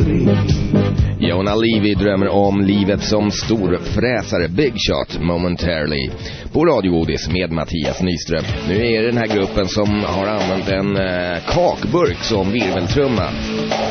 Jonna Levi drömmer om livet som storfräsare. Big Shot, Momentarily. På Radio Godis med Mattias Nyström. Nu är det den här gruppen som har använt en kakburk som virveltrumma.